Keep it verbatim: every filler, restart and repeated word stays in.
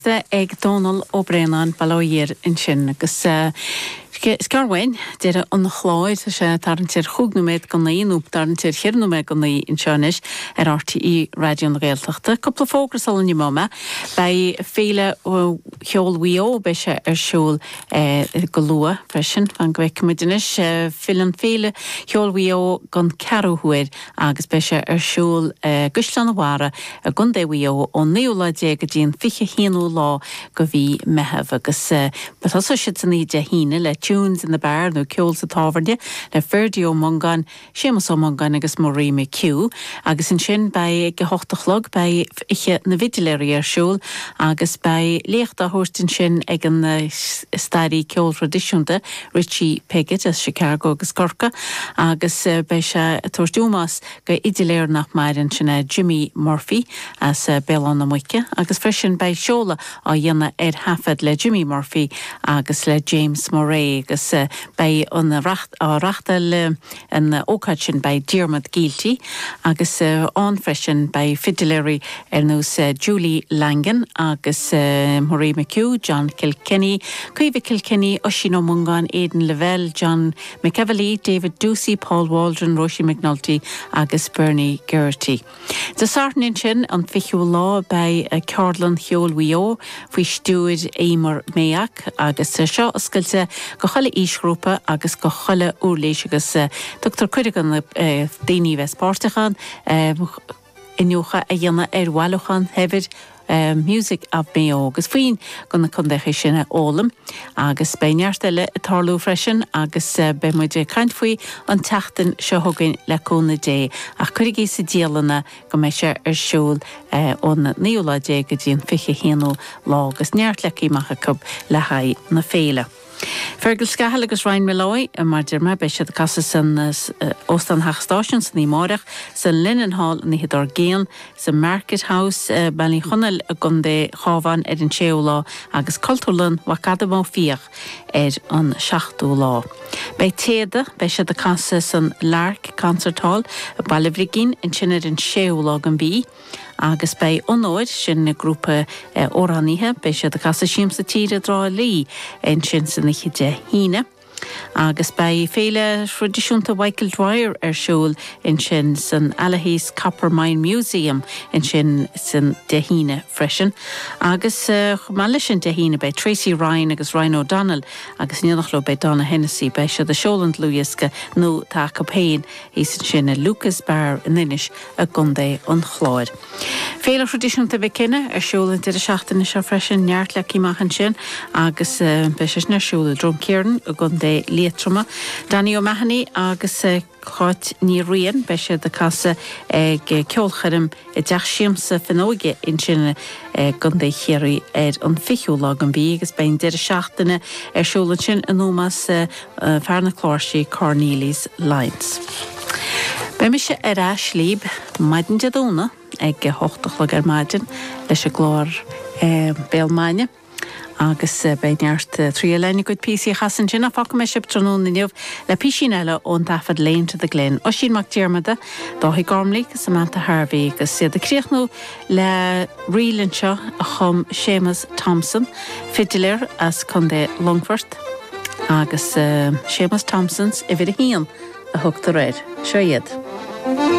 De ag Donald O'Brien Baloir in sin agus Scarwain did an chláid se tarn tir chugnumid gan naíú tarn tir hirnumid gan naí in Seanis ar R T E Radio na Gaeltachta. Couple fógus all in mama bei féle cheolwio be se ar siúl golua freisin van gwecmidinis filan féle cheolwio gan carúhuir agus be se ar siúl guslan wara a gundéwio on neola deg a dín fiche hínú lá go bhí mehef agus but also shit san í de híne le tunes in the bar no ceol sa tábharde le Ferdio Mongan sémas ó Mongan agus Marie McHugh agus in sin bei ge hochtachlog bei iche na vidiléir ar siúl agus bei lécht a hóstin sin ag an stadi ceol tradiisiúnta Richie Piggott as Chicago agus Corca agus bei se torstúmas go idiléir nach mairin sinna Jimmy Murphy as Bellon na Muice agus freisin bei seola á dhéanna ar hafad le Jimmy Murphy agus le James Murray agus uh, bei an racht á rachtal an ócad sin bei Diarmid Gealty agus uh, an freisin bei fidiléirí ar nús uh, Julie Langan agus uh, Marie McHugh, John Kilkenny, Cuive Kilkenny, Oisin Ó Mongan, Aidan Lavelle, John McEvely, David Ducey, Paul Waldron, Roisin McNulty agus Bernie Geraghty. De sartnin sin an fichiú lá bei uh, Carlan Cheolwio fui stúid Éimar Méach agus uh, seo oscailte go cholle ísgrúpa agus go cholle úrléis agus uh, Doctor Cuidigan uh, Daoine Vespártachan uh, inúcha a dhéanna ar bhallachan hefyd Uh, music of me agus faoin gona chundécha sinna ólam agus beneartile tarlú freisin agus uh, be muide caint faoi an teachtain seo thugainn le cúna dé ach chuirigí sa díalanna go mé sé ar siúl uh, ón níola dé go dtíon fiche héanú lá agus neart lecí macha cub le haid na féile. Fergal Scahal agus Ryan Malloy a mar dirma be se de casa san Ostan Hachstation san Imorach san Linen Hall ni hedor Gael san Market House uh, Ballychonnell a gunde chavan er in Cheola agus Culturlan wakadamo fiach er an seachtú lá. Bei Téada be se de casa san Lark Concert Hall a Ballivrigin in sinner in Cheola gan bí agus bei onóid sin na grúpa uh, oránithe be se de casa siamsa tíre drá lí in sin san ich de híne. Agus bei féle tradiisiúnta Michael Dwyer ar siúl in sin san Alahís Copper Mine Museum in sin san de híne freisin. Agus uh, máile sin de híne bei Tracy Ryan agus Ryan O'Donnell agus níonachlo bei Donna Hennessy bei se de Sholand Luiska nó tá capéin í san sin a Lucas Bar in inis a gundé an chláid. Féle tradiisiúnta bheith cinenne ar siúl in de seachtainna se freisin neart le címachan sin agus uh, bei se na siúla Drumcairn a gundé Leatrama. Danny O'Mahony agus uh, Chot ní rian be se de casa ag uh, ceolcharim i deach siamsa fanóige in sinna uh, gundé chéirí ar an fichiú lá an bhí agus bein de seachtainna ar siúlan sin an nómas uh, uh, fearna chláirsí Cornelius Lines. Be mi se ar ás líb maidin de dúna ag hochtach ar maidin leis a glór uh, Béalmaine agus uh, bei neart uh, trí leine good P C chasan sin a faca me sib trónún na neamh le písín eile ón tafad léin to the Glen. Oisin mac Diarmada dóthaí Gormley Samantha Harvey agus siad a críochnú le rialann seo a chum Seamus Thompson fidiléir as chundé Longford agus uh, Seamus Thompsons i bhí a hían a thugta réir. Seo iad.